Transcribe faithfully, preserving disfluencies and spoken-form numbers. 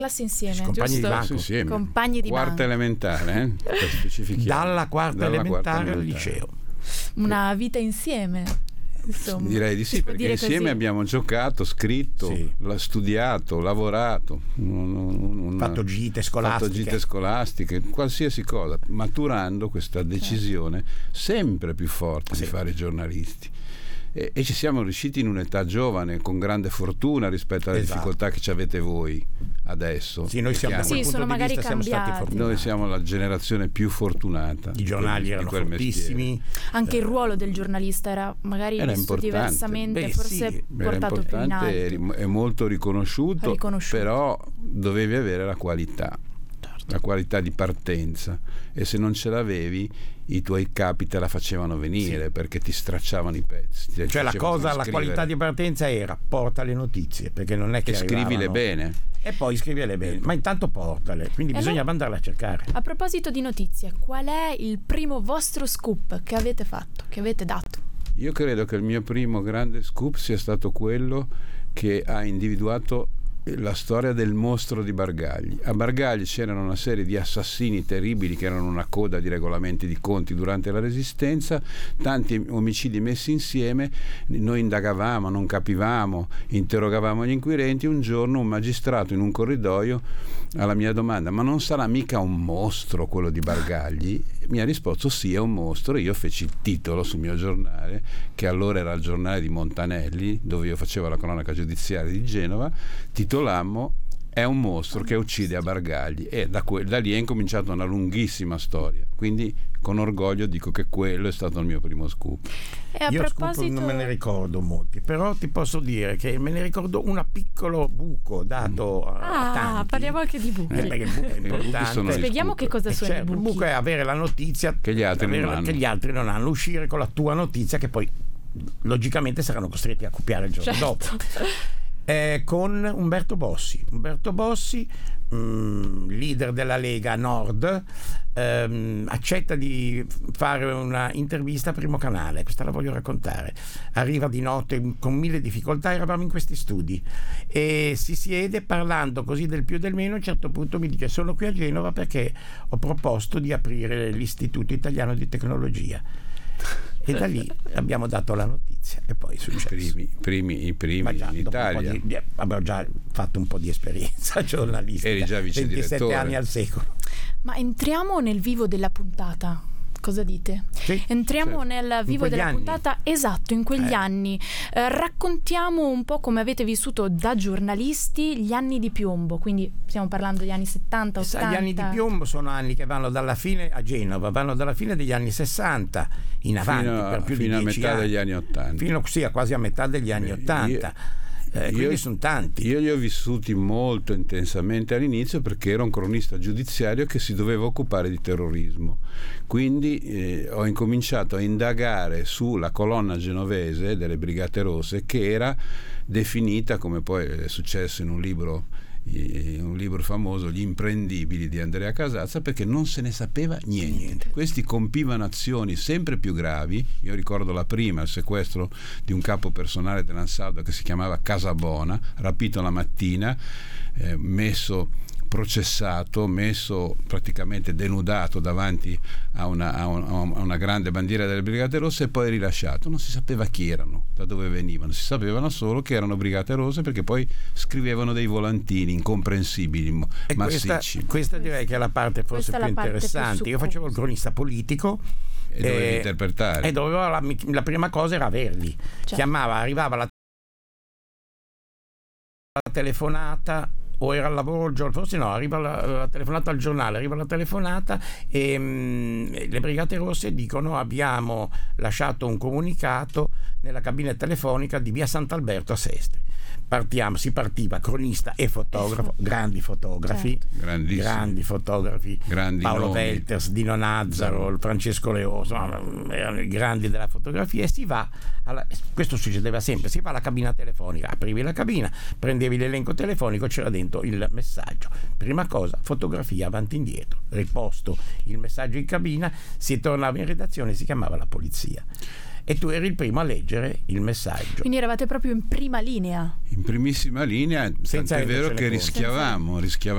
classe insieme, compagni giusto? di banco. Insieme. Compagni di quarta banco. elementare, eh? Per specifichiamo. Dalla quarta Dalla elementare quarta al elementare. liceo. Una vita insieme. Insomma, Direi di sì, si può perché dire insieme così. abbiamo giocato, scritto, Sì. la- studiato, lavorato, un- un- un- Fatto gite fatto scolastiche. gite scolastiche, qualsiasi cosa, maturando questa decisione sempre più forte Sì. di fare i giornalisti. E, e ci siamo riusciti in un'età giovane, con grande fortuna rispetto alle Esatto. difficoltà che ci avete voi adesso. Sì, noi siamo da Perché quel Sì, punto sono di magari vista siamo stati cambiati. fortunati. noi siamo la generazione più fortunata. I giornali di erano quel mestiere. fortissimi. Anche il ruolo del giornalista era magari Era visto importante. diversamente, Beh, forse sì, Era portato più in importante, alto. è molto riconosciuto, Riconosciuto. però dovevi avere la qualità, la qualità di partenza, e se non ce l'avevi i tuoi capi te la facevano venire, Sì. perché ti stracciavano i pezzi, ti Cioè la facevano cosa, la scrivere. qualità di partenza era porta le notizie, perché non è che e scrivile arrivavano- bene. E poi scrivile bene, ma intanto portale, quindi Eh bisogna no. mandarle a cercare. A proposito di notizie, qual è il primo vostro scoop che avete fatto, che avete dato? Io credo che il mio primo grande scoop sia stato quello che ha individuato la storia del mostro di Bargagli. A Bargagli c'erano una serie di assassini terribili che erano una coda di regolamenti di conti durante la Resistenza, tanti omicidi messi insieme, noi indagavamo, non capivamo, interrogavamo gli inquirenti. Un giorno un magistrato in un corridoio alla mia domanda: ma non sarà mica un mostro quello di Bargagli? Mi ha risposto: sì, è un mostro. Io feci il titolo sul mio giornale, che allora era il giornale di Montanelli, dove io facevo la cronaca giudiziaria di Genova. Titolammo "È un mostro che uccide a Bargagli", e da, que- da lì è incominciata una lunghissima storia. Quindi con orgoglio dico che quello è stato il mio primo scoop. E a Io proposito scoop non me ne ricordo molti, però ti posso dire che me ne ricordo un piccolo buco dato a Ah, tanti. parliamo anche di buchi. Eh, perché il buco è I buchi importante. sono gli Spieghiamo scoop. che cosa Eh, sono certo, i il buchi. buco è avere la notizia Che gli altri non avere- hanno. che gli altri non hanno, uscire con la tua notizia che poi logicamente saranno costretti a copiare il giorno Certo. dopo. Eh, con Umberto Bossi. Umberto Bossi, mh, leader della Lega Nord, ehm, accetta di fare una intervista a Primo Canale. Questa la voglio raccontare. Arriva di notte con mille difficoltà, eravamo in questi studi e si siede parlando così del più e del meno. A un certo punto mi dice: sono qui a Genova perché ho proposto di aprire l'Istituto Italiano di Tecnologia. E da lì abbiamo dato la notizia e poi è I successo. primi, i primi, i primi Ma già, in dopo un po' Italia. di- di- avevo già fatto un po' di esperienza giornalistica. Eri già vice ventisette direttore. anni al secolo. Ma entriamo nel vivo della puntata. Cosa dite? Sì, Entriamo certo. nel vivo quegli della anni. puntata, esatto, in quegli Eh. anni. Eh, raccontiamo un po' come avete vissuto da giornalisti gli anni di piombo, quindi stiamo parlando degli anni settanta, Sai, ottanta. gli anni di piombo sono anni che vanno dalla fine a Genova, vanno dalla fine degli anni sessanta in avanti Fino a- per più fino a di dieci metà anni. degli anni ottanta. Fino sì, a quasi a metà degli anni Io- ottanta. Eh, io- quindi sono tanti. Io li ho vissuti molto intensamente all'inizio, perché ero un cronista giudiziario che si doveva occupare di terrorismo. Quindi eh, ho incominciato a indagare sulla colonna genovese delle Brigate Rosse, che era definita, come poi è successo in un libro in un libro famoso, Gli imprendibili di Andrea Casazza, perché non se ne sapeva niente. Questi compivano azioni sempre più gravi. Io ricordo la prima, il sequestro di un capo personale dell'Ansaldo che si chiamava Casabona, rapito la mattina, eh, messo processato, messo praticamente denudato davanti a una, a un- a una grande bandiera delle Brigate Rosse e poi rilasciato. Non si sapeva chi erano, da dove venivano, si sapevano solo che erano Brigate Rosse, perché poi scrivevano dei volantini incomprensibili, mo- E questa, massicci. questa direi che è la parte forse Questa è più la parte più interessante. Io succosa. facevo il cronista politico E dovevi interpretare. e dovevo la, la prima cosa era averli. Certo. Chiamava, arrivava la la telefonata o era al lavoro il giorno, forse no, arriva la, la telefonata al giornale, arriva la telefonata e mh, le Brigate Rosse dicono: abbiamo lasciato un comunicato nella cabina telefonica di via Sant'Alberto a Sestri. Partiamo, si partiva cronista e fotografo, grandi fotografi, Grandissimi. grandi fotografi, Grandi Paolo nomi. Velters, Dino Nazzaro, il Francesco Leoso, insomma, erano i grandi della fotografia. E si va alla, questo succedeva sempre, si va alla cabina telefonica, aprivi la cabina, prendevi l'elenco telefonico, c'era dentro il messaggio. Prima cosa, fotografia avanti e indietro, riposto il messaggio in cabina, si tornava in redazione, si chiamava la polizia e tu eri il primo a leggere il messaggio. Quindi eravate proprio in prima linea. In primissima linea, Senza tant'è vero che rendercene conto. rischiavamo, rischiavamo